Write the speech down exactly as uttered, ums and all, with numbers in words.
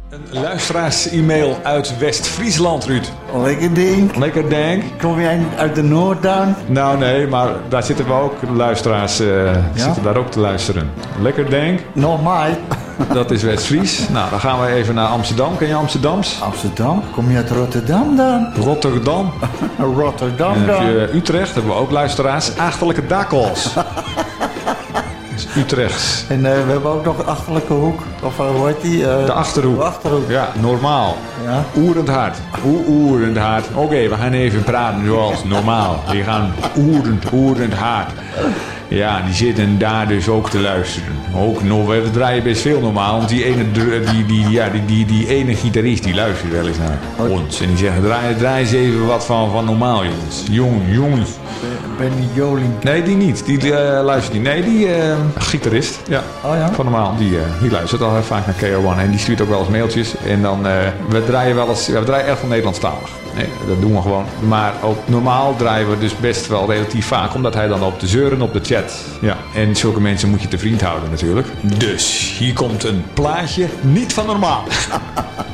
Een luisteraars-e-mail uit West-Friesland, Ruud. Lekker ding. Lekker denk. Kom jij uit de Noord dan? Nou nee, maar daar zitten we ook, luisteraars uh, ja? zitten daar ook te luisteren. Lekker denk. Normaal. Dat is West-Fries. Nou, dan gaan we even naar Amsterdam. Ken je Amsterdams? Amsterdam? Kom je uit Rotterdam dan? Rotterdam. Rotterdam en dan? En heb je Utrecht, hebben we ook luisteraars. Achterlijke dakkels. Utrechts. En uh, we hebben ook nog een achterlijke hoek. Of uh, hoe heet die? Uh, de Achterhoek. De Achterhoek. Ja, normaal. Ja. Oerend hard. Oe oerend hard. Oké, okay, we gaan even praten zoals normaal. Die gaan oerend, oerend hard. Ja, die zitten daar dus ook te luisteren. Ook nog, we draaien best veel normaal. Want die ene, die, die, ja, die, die, die ene gitarist die luistert wel eens naar ons. En die zegt, draai, draai eens even wat van, van normaal, jongens. Jong, jongens. Benny Joling. Nee, die niet. Die uh, luistert niet. Nee, die uh, gitarist. Ja. Oh ja? Van normaal. Die, uh, die luistert al heel vaak naar K R one. En die stuurt ook wel eens mailtjes. En dan, uh, we draaien wel eens, ja, we draaien echt van Nederlandstalig. Nee, dat doen we gewoon. Maar ook normaal draaien we dus best wel relatief vaak. Omdat hij dan op te zeuren op de chat. Ja. En zulke mensen moet je te vriend houden natuurlijk. Dus hier komt een plaatje niet van normaal.